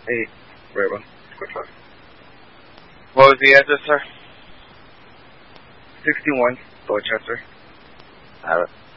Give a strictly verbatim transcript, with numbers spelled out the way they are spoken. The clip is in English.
Hey, Reba. What was the address, sir? sixty-one, Dorchester. Have it.